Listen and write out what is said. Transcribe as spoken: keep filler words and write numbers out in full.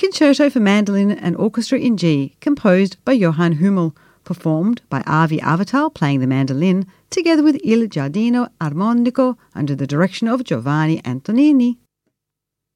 Concerto for Mandolin and Orchestra in G, composed by Johann Hummel, performed by Avi Avital playing the mandolin, together with Il Giardino Armonico under the direction of Giovanni Antonini.